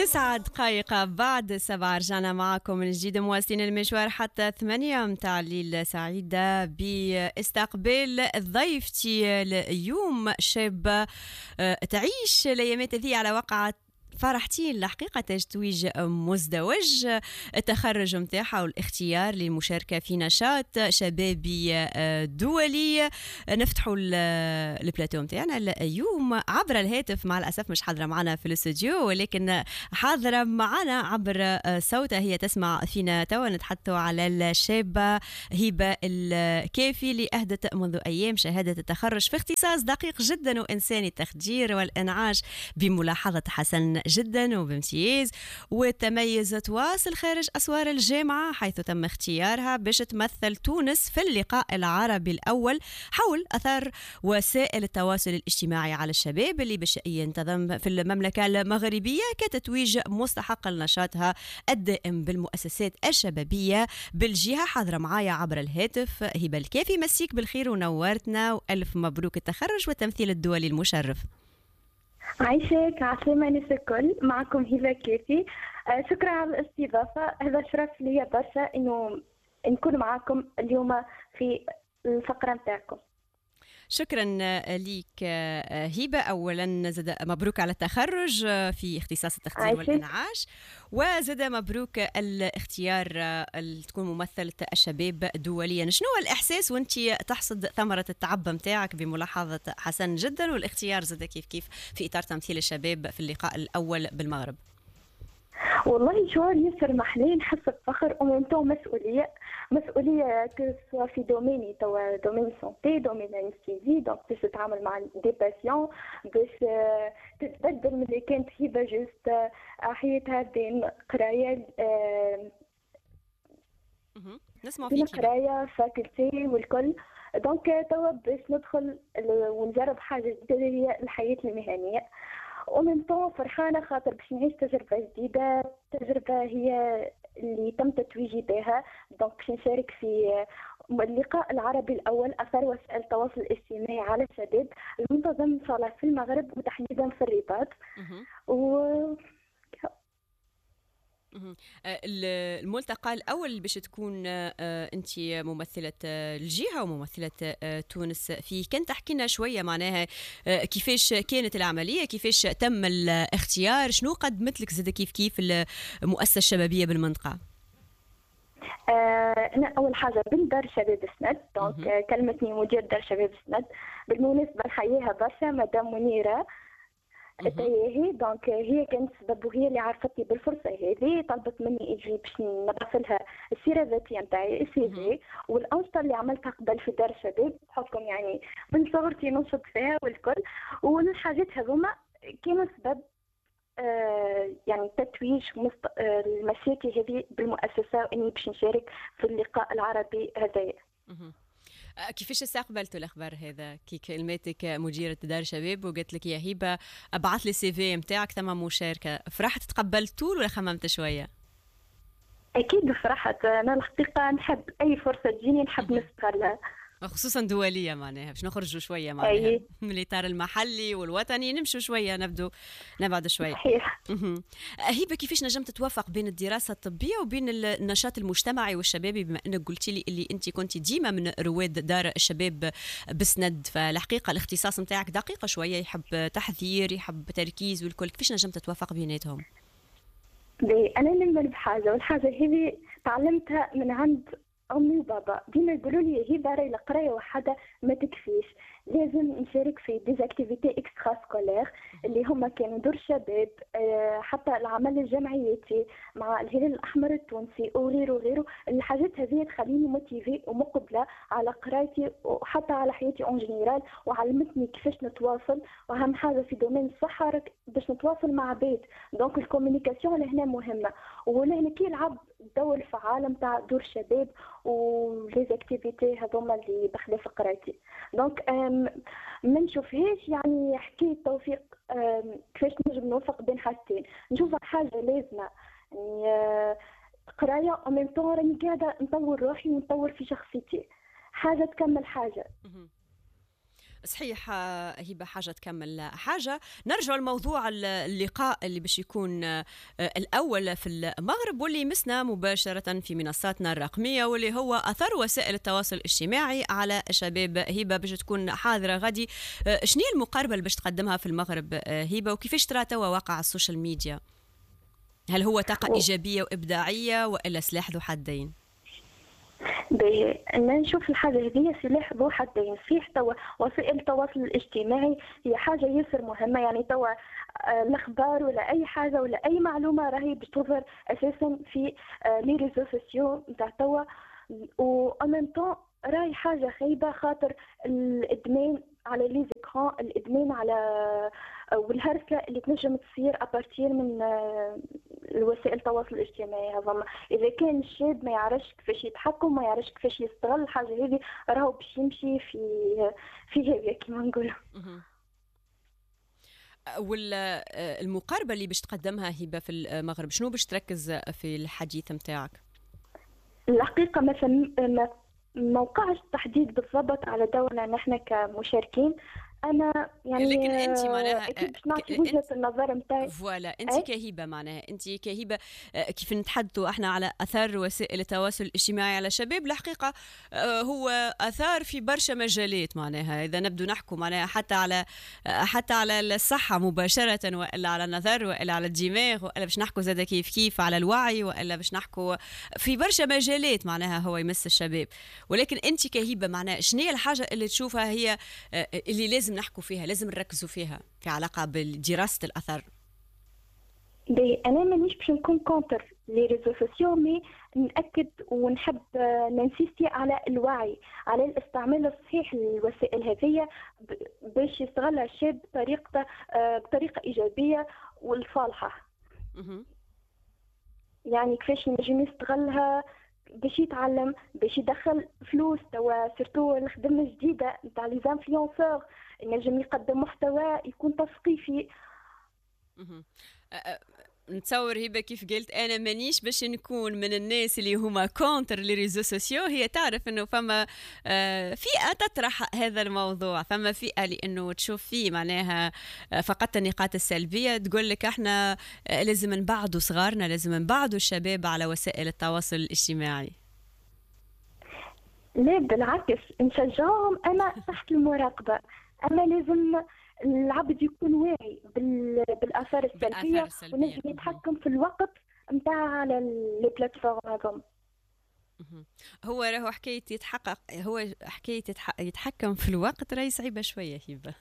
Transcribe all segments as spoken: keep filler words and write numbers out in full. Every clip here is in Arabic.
تسعة دقائق بعد سبعة رجعنا معكم من جديد مواصلين المشوار حتى ثمانية. متاع الليل سعيدة باستقبال ضيفتي اليوم شابة تعيش الأيامات هذه على وقعة فرحتي الحقيقة تتويج مزدوج التخرج متاعها والاختيار للمشاركة في نشاط شبابي دولي. نفتحوا البلاتو متاعنا اليوم عبر الهاتف، مع الأسف مش حاضرة معنا في الاستوديو ولكن حاضرة معنا عبر صوتها، هي تسمع فينا توا. نتحدثوا على الشابة هبة الكافي اللي أهدت منذ أيام شهادة التخرج في اختصاص دقيق جدا وإنساني، التخدير والإنعاش بملاحظة حسن جدا وبامتياز، وتميزت واصل خارج أسوار الجامعة حيث تم اختيارها باش تمثل تونس في اللقاء العربي الأول حول أثر وسائل التواصل الاجتماعي على الشباب اللي باش ينتظم في المملكة المغربية كتتويج مستحق لنشاطها الدائم بالمؤسسات الشبابية بالجهة. حاضرة معايا عبر الهاتف هبة الكافي، مسيك بالخير ونورتنا وألف مبروك التخرج والتمثيل الدولي المشرف. عايشك عسلامة ناس الكل، معكم هبة كافي. آه شكرا على الاستضافة، هذا شرف لي برشا انه نكون معكم اليوم في الفقرة متاعكم. شكرا ليك هبة. أولا زاد مبروك على التخرج في اختصاص التخدير والإنعاش، وزاد مبروك الاختيار تكون ممثلة الشباب دوليا. شنو هو الإحساس وانت تحصد ثمرة التعب متاعك بملاحظة حسن جدا والاختيار زاد كيف كيف في إطار تمثيل الشباب في اللقاء الأول بالمغرب؟ والله شعور ياسر محلي، نحس بفخر ومنتو مسؤولية مسؤولية كسوا في دوميني توا دومين سونتي دومين انستيزي، دونك باش تتعامل مع دي باسيون، باش تتبدل من اللي كانت هبة جوست حياتها بين قراية نسمع بين فيك قراية فاكولتي والكل. دونك توا باش ندخل ونجرب حاجة جديدة هي الحياة المهنية، ومن طون فرحانة خاطر باش نعيش تجربة جديدة، تجربة هي اللي تم تتويجي بها. دونك باش نشارك في اللقاء العربي الأول أثر وسائل التواصل الاجتماعي على الشباب المنتظم إن شاء الله في المغرب وتحديدا في الرباط. و الملتقى الأول باش تكون أنت ممثلة الجهة وممثلة تونس فيه، كان تحكي لنا شوية معناها كيفاش كانت العملية، كيفاش تم الاختيار، شنو قدمت لك زاد كيف كيف المؤسسة الشبابية بالمنطقة؟ أنا أول حاجة بنت دار شباب سند، دونك كلمتني مدير دار شباب سند، بالمناسبة نحييها برشا مدام منيرة التياهي. دونك هي كانت سبب وهي اللي عرفتني بالفرصه هذه، طلبت مني اجي باش نبعث لها السيره الذاتيه نتاعي السي في والانشطه اللي عملتها قبل في دار الشباب بحكم يعني من صغرتي ننشط فيها والكل، والحاجات هذوما كانوا سبب آه يعني تتويج مست... آه المسيرتي هذه بالمؤسسه واني باش نشارك في اللقاء العربي هذايا. كيفاش استقبلتوا الاخبار هذا كي كلمتك مديره دار شباب وقالت لك يا هبه ابعث لي سي في نتاعك ثم مشاركه؟ فرحت تقبلتوا ولا خممت شويه؟ اكيد فرحت، انا الحقيقه نحب اي فرصه تجيني نحب نستغلها، خصوصا دوليه معناها باش نخرجوا شويه معناها أيه. من الاطار المحلي والوطني نمشوا شويه، نبدو نبعد شويه. صحيح. هبه كيفاش نجمت توافق بين الدراسه الطبيه وبين النشاط المجتمعي والشبابي، بما انك قلتي لي اللي انت كنتي ديما من رواد دار الشباب بسند، فالحقيقه الاختصاص نتاعك دقيقه شويه، يحب تحذير يحب تركيز والكل، كيفاش نجمت توافق بيناتهم؟ انا نؤمن بحاجه، والحاجه هذه تعلمتها من عند امي وبابا، ديما يقولوا لي هي راهي القرايه وحده ما تكفيش، لازم نشارك في ديزاكتيفيتي اكسترا سكولير اللي هما كانوا دور شباب، حتى العمل الجمعياتي مع الهلال الاحمر التونسي وغيره وغيره. الحاجات هذه تخليني موتيفي ومقبله على قرايتي وحتى على حياتي اون جينيرال، وعلمتني كيفاش نتواصل، واهم حاجه في دومين الصحه باش نتواصل مع بيت. دونك الكوميونيكاسيون لهنا مهمه، ولهنا كي يلعب الدور الفعال نتاع دور الشباب وليزاكتيفيتي هذوما اللي بخلاف قرايتي. دونك ما نشوفهاش يعني حكايه توفيق كيفاش نجم نوفق بين حاجتين، نشوفها حاجه لازمه يعني قرايه او ميم طون راني قاعده نطور روحي ونطور في شخصيتي، حاجه تكمل حاجه. صحيح. هبة حاجة تكمل حاجة. نرجع لموضوع اللقاء اللي باش يكون الأول في المغرب واللي يمسنا مباشرة في منصاتنا الرقمية، واللي هو أثر وسائل التواصل الاجتماعي على الشباب. هبة باش تكون حاضرة غادي، شنو المقاربة اللي باش تقدمها في المغرب هبة، وكيفاش ترى توا واقع السوشيال ميديا؟ هل هو طاقة إيجابية وإبداعية وإلا سلاح ذو حدين؟ باهي، انا نشوف الحاجه هذه سلاح ذو حدين. فيه توا وسائل التواصل الاجتماعي هي حاجه ياسر مهمه، يعني توا الاخبار ولا اي حاجه ولا اي معلومه راهي باش تظهر اساسا في لي ريزو سوسيو نتاع توا، و ان ميم طون راهي حاجه خايبه خاطر الادمان على لي زيكران، الادمان على والهرسه اللي تنجم تصير ابارتير من الوسائل التواصل الاجتماعي هذوما. اذا كان الشاب ما يعرفش كيفاش يتحكم، ما يعرفش كيفاش يستغل الحاجه هذه، راهو باش يمشي في في هذه كيما نقولوا. والمقاربه اللي باش تقدمها هبه في المغرب شنو باش تركز في الحديث نتاعك؟ الحقيقه ما فم... ما موقعش تحديد بالضبط على دورنا نحن كمشاركين. انا يعني لكن انت معناها اكيد باش نعطي وجهه النظر نتاعي. فوالا انت كهبه معناها انت كهبه كيف نتحدثوا احنا على اثر وسائل التواصل الاجتماعي على الشباب، الحقيقه هو اثار في برشا مجالات. معناها اذا نبدو نحكوا معناها حتى على حتى على الصحه مباشره، والا على النظر، والا على الدماغ، والا باش نحكوا زاد كيف كيف على الوعي، والا باش نحكوا في برشا مجالات معناها هو يمس الشباب. ولكن انت كهبه معناها شنو هي الحاجه اللي تشوفها هي اللي لازم نحكوا فيها، لازم نركزوا فيها في علاقة بدراسة الأثر؟ بي أنا مانيش باش نكون كونتر لي ريزو سوسيو، مي نأكد ونحب ننسيستي على الوعي، على الاستعمال الصحيح للوسائل هذه باش يستغلها الشاب بطريقة بطريقة إيجابية والصالحة. يعني كيفاش نجم يستغلها باش يتعلم، باش يدخل فلوس. توا سيرتو الخدمة الجديدة نتاع لي زانفلونسور، ينجم يقدم محتوى يكون تثقيفي. نتصور هبه كيف قلت انا مانيش باش نكون من الناس اللي هما كونتر لي ريزو سوسيو. هي تعرف انه فما فئه تطرح هذا الموضوع، فما فئه لانه تشوف فيه معناها فقط النقاط السلبيه، تقول لك احنا لازم نبعدوا صغارنا، لازم نبعدوا الشباب على وسائل التواصل الاجتماعي. لا بالعكس، نشجعهم انا تحت المراقبه. اما لازم العبد يكون واعي بالاثار السلبيه ونجم يتحكم في الوقت نتاع على لي بلاتفورم هذوما. هو راهو حكايه يتحقق، هو حكايه يتحكم في الوقت راهي صعيبه شويه هبه.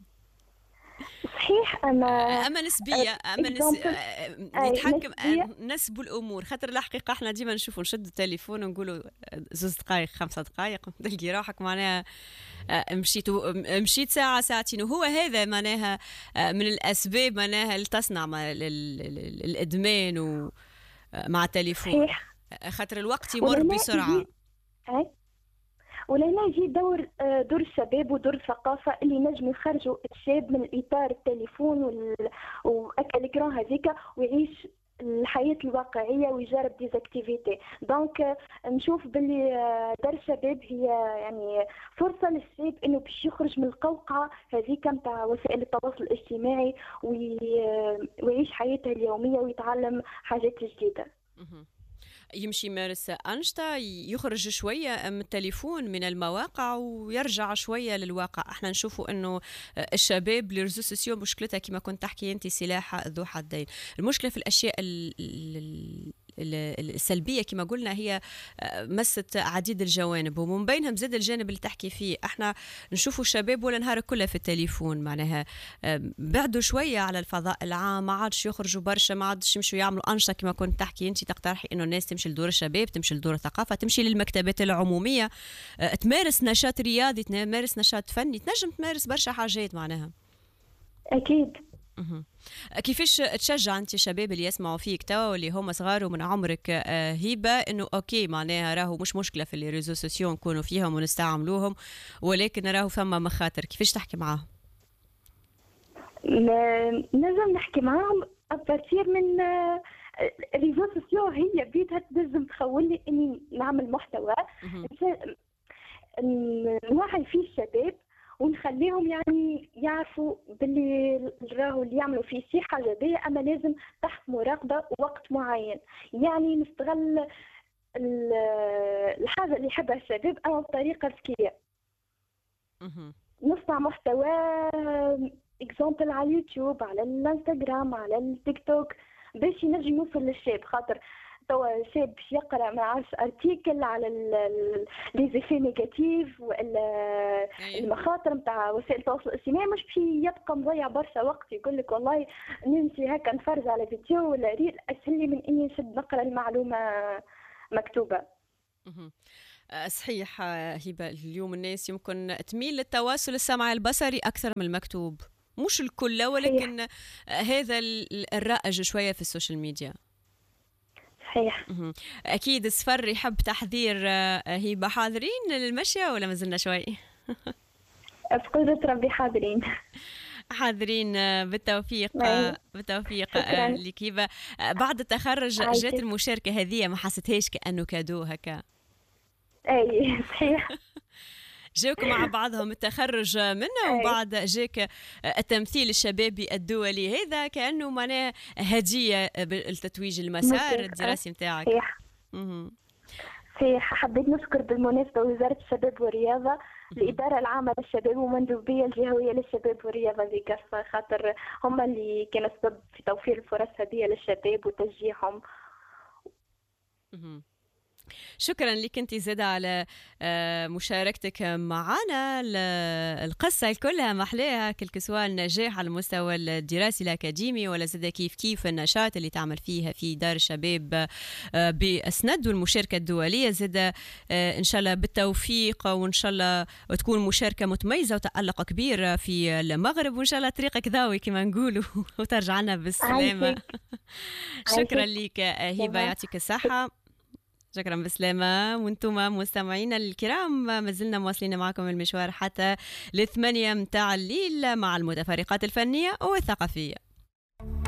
صحيح. اما اما نسبيه، اما نس... يتحكم نسبوا الامور. خاطر الحقيقه احنا ديما نشوفوا نشدوا التليفون ونقولوا زوز دقائق خمسة دقائق تلقي روحك معناها مشيت مشيت ساعه ساعتين. وهو هذا معناها من الاسباب معناها اللي تصنع الادمان ومع التليفون. خاطر الوقت يمر بسرعه. ولهنا يجي دور دور الشباب ودور الثقافه اللي نجم يخرجوا الشاب من اطار التليفون واكا الكران هذيك ويعيش الحياه الواقعيه ويجرب ديزاكتيفيتي. دونك نشوف باللي دار الشباب هي يعني فرصه للشاب انه باش يخرج من القوقعه هذيك نتاع وسائل التواصل الاجتماعي ويعيش حياته اليوميه ويتعلم حاجات جديده. يمشي يمارس أنشطة، يخرج شوية من التليفون من المواقع ويرجع شوية للواقع. احنا نشوفوا انه الشباب لي ريزو سوسيو مشكلتها كما كنت تحكي انت سلاح ذو حدين. المشكلة في الاشياء السلبية كما قلنا هي مست عديد الجوانب، ومن بينهم زاد الجانب اللي تحكي فيه. احنا نشوفوا الشباب ولا نهار كله في التليفون، معناها بعدوا شوية على الفضاء العام، ما عادش يخرجوا برشا، ما عادش يمشوا يعملوا أنشطة كما كنت تحكي انت. تقترحي انه الناس تمشي لدور الشباب، تمشي لدور الثقافة، تمشي للمكتبات العمومية، تمارس نشاط رياضي، تمارس نشاط فني، تنجم تمارس برشا حاجات معناها. أكيد. كيفاش تشجع انت الشباب اللي يسمعوا فيك توا واللي هما صغار ومن عمرك هبه انه اوكي معناها راهو مش مشكله في اللي ريزو سوسيو نكونوا فيهم ونستعملوهم، ولكن راهو فما مخاطر؟ كيفاش تحكي معاهم؟ لازم نحكي معاهم ابارتير من ريزو سوسيو. هي بيتها لازم تخولي اني نعمل محتوى نوعي فيه الشباب ونخليهم يعني يعرفوا باللي راهو اللي يعملوا فيه شي حاجة بيا، أما لازم تحت مراقبة وقت معين. يعني نستغل الحاجة اللي يحبها الشباب أما بطريقة ذكية. نصنع محتوى اكزامبل على اليوتيوب، على الانستغرام، على التيك توك، باش ينجم يوصل للشاب. خاطر توا الشاب باش يقرا ما عرفش ارتيكل على لي زيفي نيجاتيف ولا المخاطر نتاع وسائل التواصل الاجتماعي، مش باش يبقى مضيع برشا وقت يقول لك والله نمشي هكا نفرج على فيديو ولا ريل، اسهل لي من اني نشد نقرا المعلومه مكتوبه. صحيح هبه، اليوم الناس يمكن تميل للتواصل السمعي البصري اكثر من المكتوب، مش الكل ولكن صحيح. هذا الرائج شويه في السوشيال ميديا. صحيح. اكيد السفر يحب تحذير. هبه حاضرين للمشي ولا ما زلنا شوي؟ بقدرة ربي حاضرين. حاضرين. بالتوفيق. بالتوفيق لك هبه. بعد التخرج جات المشاركه هذه ما حسيتهاش كانه كادو هكا؟ اي صحيح. جاكم مع بعضهم التخرج منه وبعد جاك التمثيل الشبابي الدولي، هذا كأنه معناه هدية لتتويج المسار الدراسي متاعك. صحيح. صحيح. حبيت نشكر بالمناسبة وزارة الشباب والرياضة، الإدارة العامة للشباب والمندوبية الجهوية للشباب والرياضة بكافة، خاطر هم اللي كانوا السبب في توفير الفرص هذه للشباب وتشجيعهم. شكرا لك انت زادة على مشاركتك معنا. القصة كلها محلاها كل سواء النجاح على المستوى الدراسي الأكاديمي ولا زادة كيف كيف النشاط اللي تعمل فيها في دار الشباب بأسند والمشاركة الدولية. زادة إن شاء الله بالتوفيق، وإن شاء الله تكون مشاركة متميزة وتألق كبير في المغرب، وإن شاء الله طريقك ضاوي كما نقولوا وترجع لنا بالسلامة. شكرا لك هبة، يعطيك الصحة. شكرا بسلامة. وانتم مستمعينا الكرام ما زلنا مواصلين معكم المشوار حتى لثمانية متاع الليل مع المتفرقات الفنية والثقافية.